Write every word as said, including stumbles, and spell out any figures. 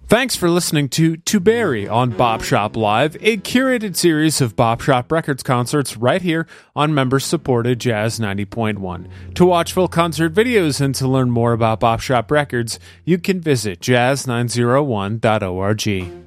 Thanks for listening to To Berry on Bop Shop Live, a curated series of Bop Shop Records concerts right here on member-supported Jazz ninety point one. To watch full concert videos and to learn more about Bop Shop Records, you can visit jazz nine oh one dot org.